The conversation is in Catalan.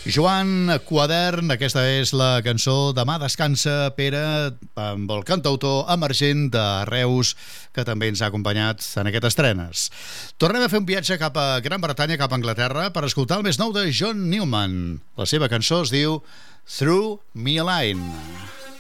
Joan Quadern, aquesta és la cançó Demà descansa, Pere, amb el cantautor emergent de Reus, que també ens ha acompanyat en aquestes estrenes. Tornem a fer un viatge cap a Gran Bretanya, cap a Anglaterra, per escoltar el més nou de John Newman. La seva cançó es diu Through Me a Line.